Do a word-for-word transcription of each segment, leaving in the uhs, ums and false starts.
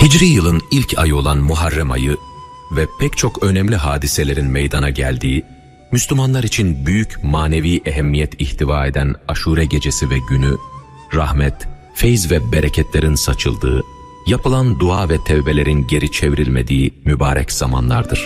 Hicri yılın ilk ayı olan Muharrem ayı ve pek çok önemli hadiselerin meydana geldiği, Müslümanlar için büyük manevi ehemmiyet ihtiva eden Aşure gecesi ve günü, rahmet, feyz ve bereketlerin saçıldığı, yapılan dua ve tevbelerin geri çevrilmediği mübarek zamanlardır.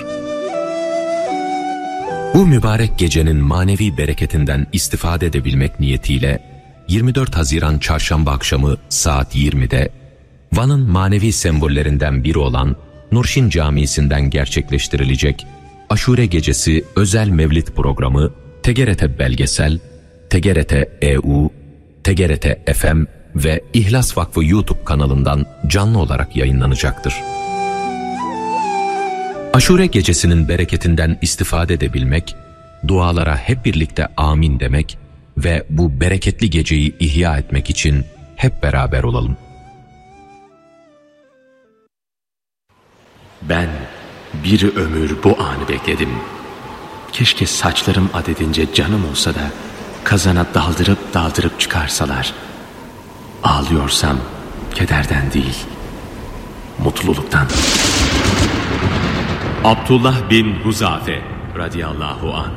Bu mübarek gecenin manevi bereketinden istifade edebilmek niyetiyle yirmi dört Haziran Çarşamba akşamı saat yirmide Van'ın manevi sembollerinden biri olan Nurşin Camisi'nden gerçekleştirilecek Aşure Gecesi özel mevlid programı T G R T Belgesel, T G R T E U, T G R T F M ve İhlas Vakfı YouTube kanalından canlı olarak yayınlanacaktır. Aşure Gecesi'nin bereketinden istifade edebilmek, dualara hep birlikte amin demek ve bu bereketli geceyi ihya etmek için hep beraber olalım. Ben bir ömür bu anı bekledim. Keşke saçlarım adedince canım olsa da kazana daldırıp daldırıp çıkarsalar. Ağlıyorsam kederden değil, mutluluktan. Abdullah bin Huzafe radıyallahu anh.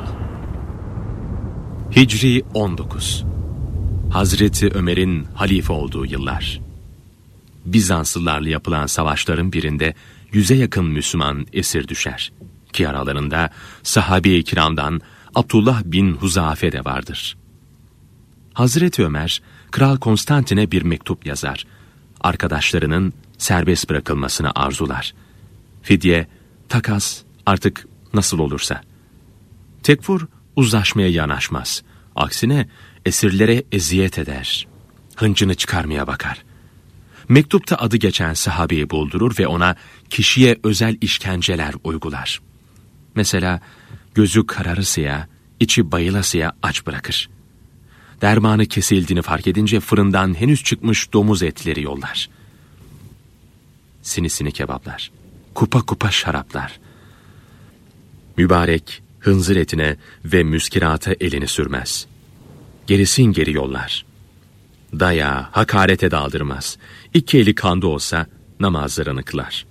Hicri on dokuz. Hazreti Ömer'in halife olduğu yıllar. Bizanslılarla yapılan savaşların birinde yüze yakın Müslüman esir düşer. Ki aralarında sahabe-i kiramdan Abdullah bin Huzafe de vardır. Hazreti Ömer, Kral Konstantin'e bir mektup yazar. Arkadaşlarının serbest bırakılmasını arzular. Fidye, takas artık nasıl olursa. Tekfur uzlaşmaya yanaşmaz. Aksine esirlere eziyet eder. Hıncını çıkarmaya bakar. Mektupta adı geçen sahabeyi buldurur ve ona kişiye özel işkenceler uygular. Mesela gözü kararısıya, içi bayılasıya aç bırakır. Dermanı kesildiğini fark edince fırından henüz çıkmış domuz etleri yollar. Sinisini kebaplar, kupa kupa şaraplar. Mübarek hınzır etine ve müskirata elini sürmez. Gerisin geri yollar. Daya, hakarete daldırmaz. İki eli kanda olsa namazlarını kılar.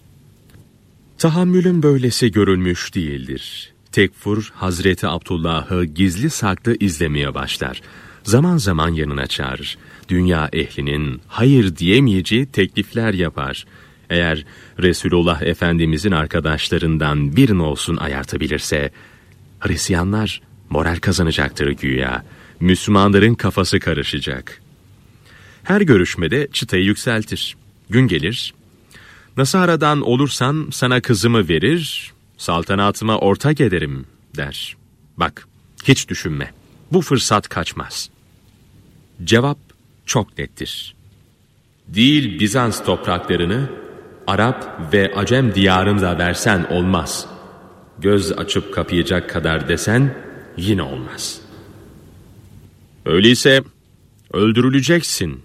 Tahammülün böylesi görülmüş değildir. Tekfur, Hazreti Abdullah'ı gizli saklı izlemeye başlar. Zaman zaman yanına çağırır. Dünya ehlinin hayır diyemeyeceği teklifler yapar. Eğer Resulullah Efendimizin arkadaşlarından birini olsun ayartabilirse, Hristiyanlar moral kazanacaktır güya. Müslümanların kafası karışacak. Her görüşmede çıtayı yükseltir. Gün gelir, Nasara'dan olursan sana kızımı verir, saltanatıma ortak ederim der. Bak, hiç düşünme. Bu fırsat kaçmaz. Cevap çok nettir. Değil Bizans topraklarını, Arap ve Acem diyarında versen olmaz. Göz açıp kapayacak kadar desen yine olmaz. Öyleyse öldürüleceksin.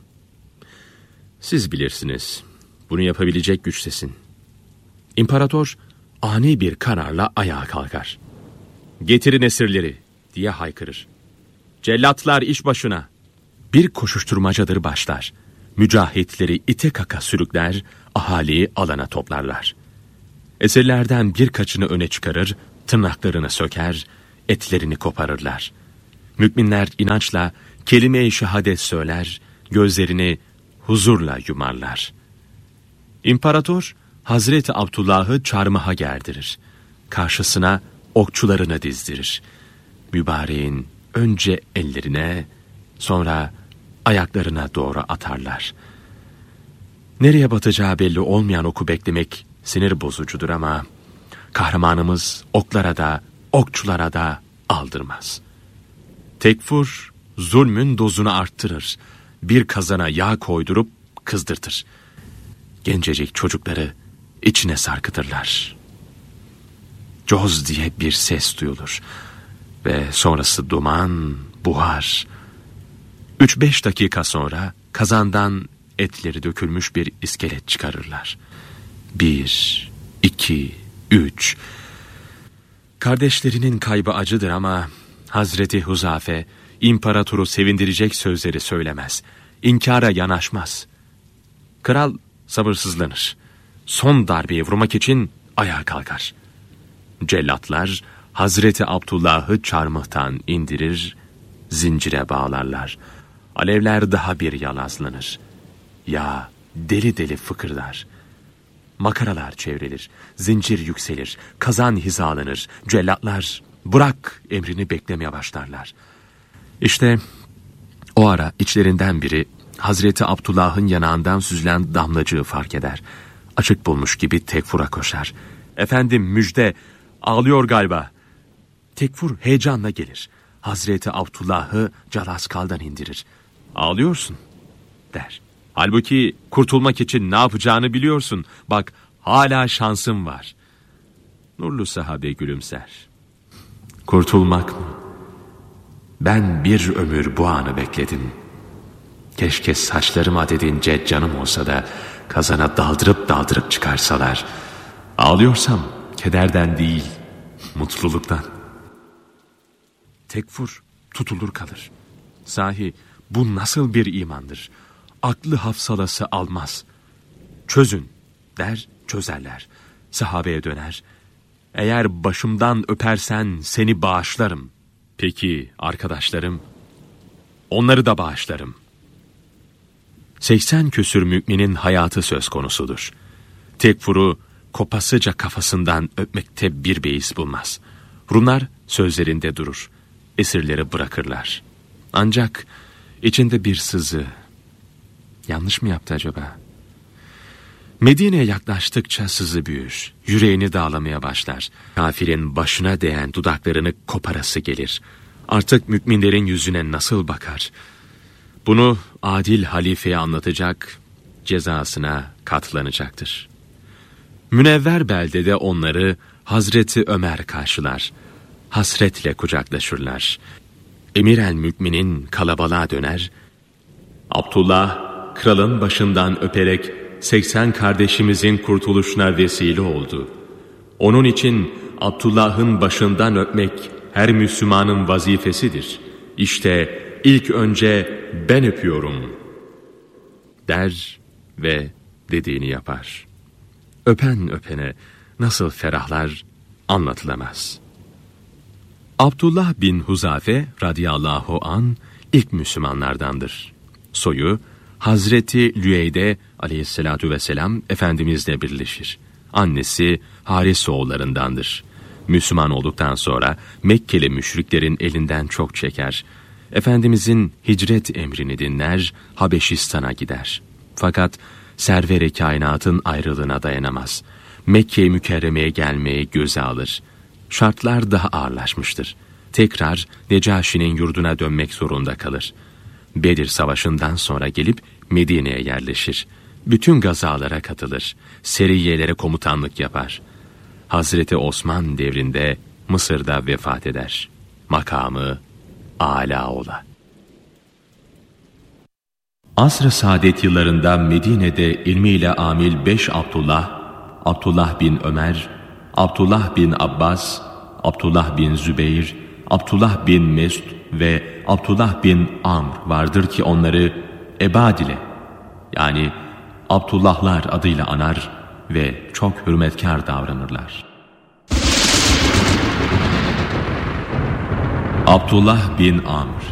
Siz bilirsiniz. Bunu yapabilecek güçtesin. İmparator ani bir kararla ayağa kalkar. Getirin esirleri diye haykırır. Cellatlar iş başına. Bir koşuşturmacadır başlar. Mücahitleri ite kaka sürükler, ahaliyi alana toplarlar. Esirlerden birkaçını öne çıkarır, tırnaklarını söker, etlerini koparırlar. Müminler inançla kelime-i şehadet söyler, gözlerini huzurla yumarlar. İmparator Hazreti Abdullah'ı çarmıha gerdirir. Karşısına okçularını dizdirir. Mübareğin önce ellerine, sonra ayaklarına doğru atarlar. Nereye batacağı belli olmayan oku beklemek sinir bozucudur ama kahramanımız oklara da, okçulara da aldırmaz. Tekfur zulmün dozunu arttırır. Bir kazana yağ koydurup kızdırtır. Gencecik çocukları içine sarkıtırlar. Coz diye bir ses duyulur. Ve sonrası duman, buhar. Üç beş dakika sonra kazandan etleri dökülmüş bir iskelet çıkarırlar. Bir, iki, üç. Kardeşlerinin kaybı acıdır ama Hazreti Huzafe imparatoru sevindirecek sözleri söylemez. İnkara yanaşmaz. Kral sabırsızlanır. son darbeyi vurmak için ayağa kalkar. Cellatlar Hazreti Abdullah'ı çarmıhtan indirir, zincire bağlarlar. Alevler daha bir yalazlanır. Yağ deli deli fıkırdar. Makaralar çevrilir, zincir yükselir, kazan hizalanır. Cellatlar bırak emrini beklemeye başlarlar. İşte o ara içlerinden biri Hazreti Abdullah'ın yanağından süzülen damlacığı fark eder. Açık bulmuş gibi Tekfur'a koşar. "Efendim müjde, ağlıyor galiba." Tekfur heyecanla gelir. Hazreti Abdullah'ı calaskaldan indirir. "Ağlıyorsun," der. "Halbuki kurtulmak için ne yapacağını biliyorsun. Bak, hala şansın var." Nurlu sahabe gülümser. "Kurtulmak mı? Ben bir ömür bu anı bekledim. Keşke saçlarım adedince canım olsa da kazana daldırıp daldırıp çıkarsalar. Ağlıyorsam kederden değil, mutluluktan." Tekfur tutulur kalır. Sahi bu nasıl bir imandır? Aklı hafsalası almaz. "Çözün," der, çözerler. Sahabeye döner. "Eğer başımdan öpersen seni bağışlarım." "Peki arkadaşlarım?" "Onları da bağışlarım." Seksen küsür müminin hayatı söz konusudur. Tekfur'u kopasıca kafasından öpmekte bir beis bulmaz. Rumlar sözlerinde durur. Esirleri bırakırlar. Ancak içinde bir sızı. Yanlış mı yaptı acaba? Medine'ye yaklaştıkça sızı büyür. Yüreğini dağlamaya başlar. Kafirin başına değen dudaklarını koparası gelir. Artık müminlerin yüzüne nasıl bakar? Bunu adil halifeye anlatacak, cezasına katlanacaktır. Münevver beldede onları Hazreti Ömer karşılar. Hasretle kucaklaşırlar. Emir el-Mü'minin kalabalığa döner. "Abdullah, kralın başından öperek seksen kardeşimizin kurtuluşuna vesile oldu. Onun için Abdullah'ın başından öpmek her Müslümanın vazifesidir. İşte ilk önce ben öpüyorum," der ve dediğini yapar. Öpen öpene nasıl ferahlar anlatılamaz. Abdullah bin Huzafe radıyallahu an ilk Müslümanlardandır. Soyu Hazreti Lüeyde aleyhissalatu vesselam Efendimizle birleşir. Annesi Haris oğullarındandır. Müslüman olduktan sonra Mekkeli müşriklerin elinden çok çeker. Efendimizin hicret emrini dinler, Habeşistan'a gider. Fakat server-i kainatın ayrılığına dayanamaz. Mekke-i Mükerreme'ye gelmeyi göze alır. Şartlar daha ağırlaşmıştır. Tekrar Necaşi'nin yurduna dönmek zorunda kalır. Bedir Savaşı'ndan sonra gelip Medine'ye yerleşir. Bütün gazalara katılır. Seriyelere komutanlık yapar. Hazreti Osman devrinde Mısır'da vefat eder. Makamı âlâ ola. Asr-ı saadet yıllarında Medine'de ilmiyle amil beş Abdullah, Abdullah bin Ömer, Abdullah bin Abbas, Abdullah bin Zübeyir, Abdullah bin Mesud ve Abdullah bin Amr vardır ki onları Ebadile, yani Abdullahlar adıyla anar ve çok hürmetkar davranırlar. Abdullah bin Amr.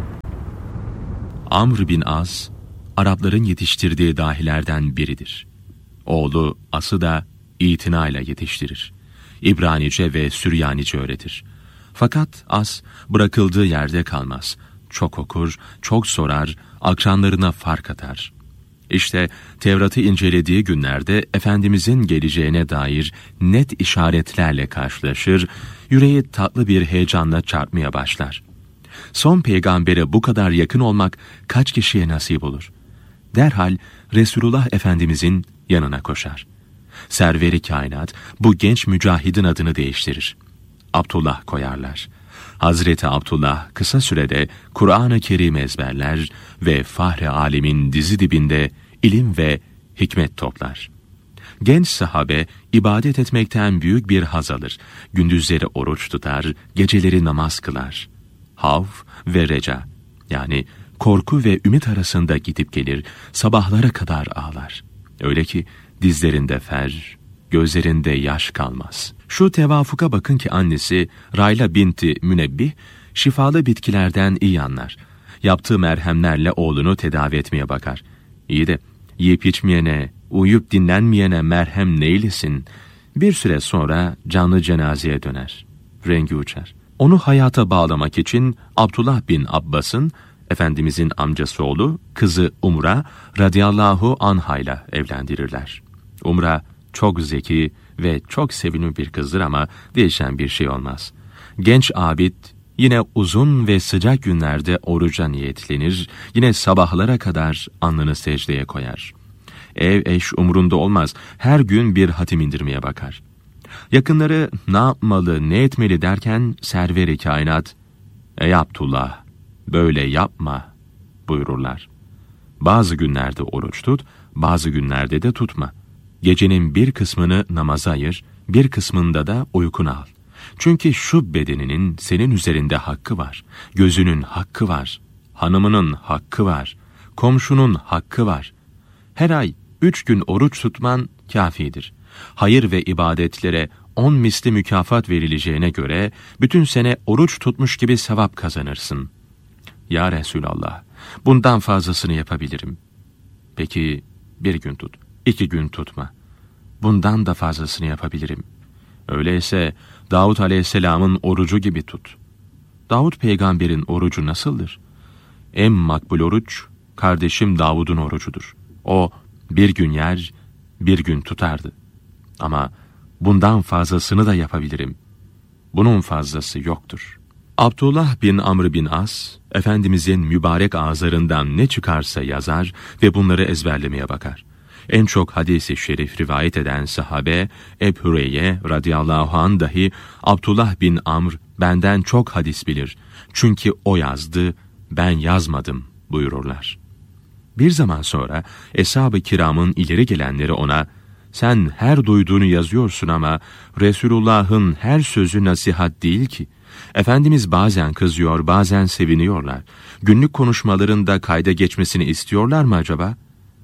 Amr bin Az, Arapların yetiştirdiği dahilerden biridir. Oğlu As'ı da itinayla yetiştirir. İbranice ve Süryanice öğretir. Fakat As bırakıldığı yerde kalmaz. Çok okur, çok sorar, akranlarına fark atar. İşte Tevrat'ı incelediği günlerde Efendimizin geleceğine dair net işaretlerle karşılaşır, yüreği tatlı bir heyecanla çarpmaya başlar. Son peygambere bu kadar yakın olmak kaç kişiye nasip olur? Derhal Resulullah Efendimizin yanına koşar. Server-i kainat bu genç mücahidin adını değiştirir. Abdullah koyarlar. Hazreti Abdullah kısa sürede Kur'an-ı Kerim ezberler ve Fahri Alem'in dizi dibinde ilim ve hikmet toplar. Genç sahabe ibadet etmekten büyük bir haz alır. Gündüzleri oruç tutar, geceleri namaz kılar. Havf ve reca, yani korku ve ümit arasında gidip gelir, sabahlara kadar ağlar. Öyle ki dizlerinde fer, gözlerinde yaş kalmaz. Şu tevafuka bakın ki annesi Rayla binti Münebbih, şifalı bitkilerden iyi anlar. Yaptığı merhemlerle oğlunu tedavi etmeye bakar. İyi de yiyip içmeyene, uyuyup dinlenmeyene merhem neylesin? Bir süre sonra canlı cenazeye döner. Rengi uçar. Onu hayata bağlamak için Abdullah bin Abbas'ın, Efendimizin amcası oğlu, kızı Umra radıyallahu anhayla evlendirirler. Umra çok zeki ve çok sevimli bir kızdır ama değişen bir şey olmaz. Genç abid yine uzun ve sıcak günlerde oruca niyetlenir, yine sabahlara kadar alnını secdeye koyar. Ev eş umrunda olmaz, her gün bir hatim indirmeye bakar. Yakınları ne yapmalı, ne etmeli derken server-i kainat, "Ey Abdullah, böyle yapma" buyururlar. Bazı günlerde oruç tut, bazı günlerde de tutma. Gecenin bir kısmını namaza ayır, bir kısmında da uykuna al. Çünkü şu bedeninin senin üzerinde hakkı var, gözünün hakkı var, hanımının hakkı var, komşunun hakkı var. Her ay üç gün oruç tutman kafidir. Hayır ve ibadetlere on misli mükafat verileceğine göre bütün sene oruç tutmuş gibi sevap kazanırsın. Ya Resulallah, bundan fazlasını yapabilirim. Peki bir gün tut, iki gün tutma. Bundan da fazlasını yapabilirim. Öyleyse Davud Aleyhisselam'ın orucu gibi tut. Davud peygamberin orucu nasıldır? En makbul oruç, kardeşim Davud'un orucudur. O bir gün yer, bir gün tutardı. Ama bundan fazlasını da yapabilirim. Bunun fazlası yoktur. Abdullah bin Amr bin As, Efendimizin mübarek ağızlarından ne çıkarsa yazar ve bunları ezberlemeye bakar. En çok hadis-i şerif rivayet eden sahabe Ebu Hureyre radıyallahu anh dahi Abdullah bin Amr benden çok hadis bilir. Çünkü o yazdı, ben yazmadım buyururlar. Bir zaman sonra Eshab-ı Kiram'ın ileri gelenleri ona, sen her duyduğunu yazıyorsun ama Resulullah'ın her sözü nasihat değil ki. Efendimiz bazen kızıyor, bazen seviniyorlar. Günlük konuşmalarında kayda geçmesini istiyorlar mı acaba?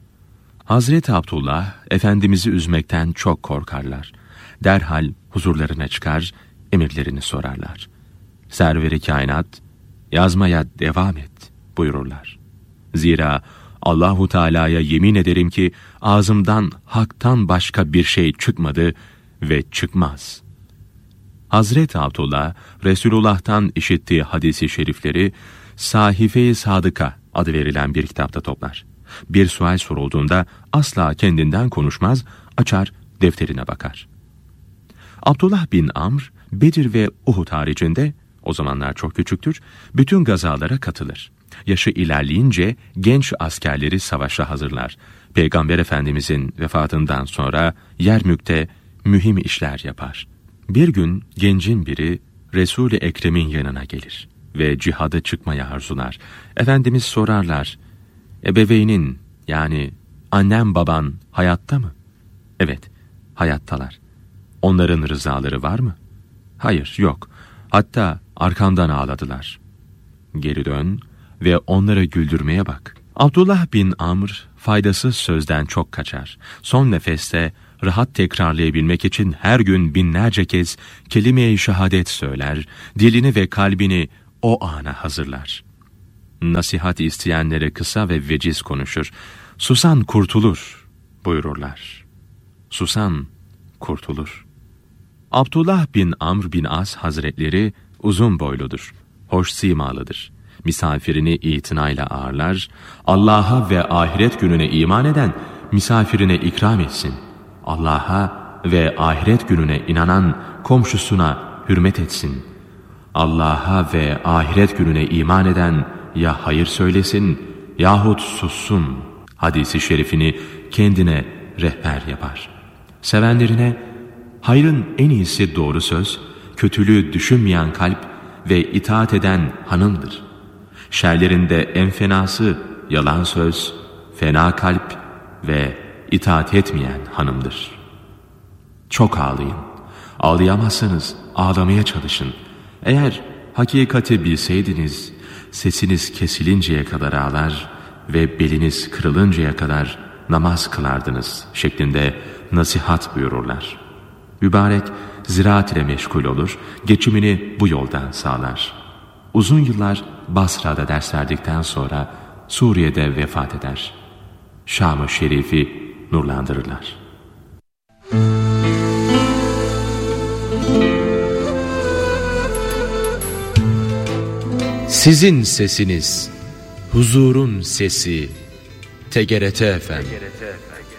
Hazreti Abdullah, Efendimiz'i üzmekten çok korkarlar. Derhal huzurlarına çıkar, emirlerini sorarlar. Server-i kainat, yazmaya devam et buyururlar. Zira Allahu Teala'ya yemin ederim ki ağzımdan haktan başka bir şey çıkmadı ve çıkmaz. Hazreti Abdullah, Resulullah'tan işittiği hadis-i şerifleri Sahife-i Sadıka adı verilen bir kitapta toplar. Bir sual sorulduğunda asla kendinden konuşmaz, açar defterine bakar. Abdullah bin Amr, Bedir ve Uhud haricinde, o zamanlar çok küçüktür, bütün gazalara katılır. Yaşı ilerleyince genç askerleri savaşa hazırlar. Peygamber Efendimizin vefatından sonra Yermük'te mühim işler yapar. Bir gün gencin biri Resul-i Ekrem'in yanına gelir ve cihada çıkmaya arzular. Efendimiz sorarlar, ebeveynin yani annem baban hayatta mı? Evet, hayattalar. Onların rızaları var mı? Hayır, yok. Hatta arkamdan ağladılar. Geri dön ve onları güldürmeye bak. Abdullah bin Amr faydasız sözden çok kaçar. Son nefeste rahat tekrarlayabilmek için her gün binlerce kez kelime-i şehadet söyler, dilini ve kalbini o ana hazırlar. Nasihat isteyenlere kısa ve veciz konuşur. Susan kurtulur buyururlar. Susan kurtulur. Abdullah bin Amr bin As Hazretleri uzun boyludur, hoş simalıdır. Misafirini itinayla ağırlar, Allah'a ve ahiret gününe iman eden misafirine ikram etsin. Allah'a ve ahiret gününe inanan komşusuna hürmet etsin. Allah'a ve ahiret gününe iman eden ya hayır söylesin yahut sussun hadisi şerifini kendine rehber yapar. Sevenlerine hayrın en iyisi doğru söz, kötülüğü düşünmeyen kalp ve itaat eden hanımdır. Şerlerinde en fenası yalan söz, fena kalp ve itaat etmeyen hanımdır. Çok ağlayın. Ağlayamazsanız ağlamaya çalışın. Eğer hakikati bilseydiniz, sesiniz kesilinceye kadar ağlar ve beliniz kırılıncaya kadar namaz kılardınız şeklinde nasihat buyururlar. Mübarek ziraat ile meşgul olur, geçimini bu yoldan sağlar. Uzun yıllar Basra'da ders verdikten sonra Suriye'de vefat eder. Şam-ı Şerif'i nurlandırırlar. Sizin sesiniz, huzurun sesi, T G R T Efendim.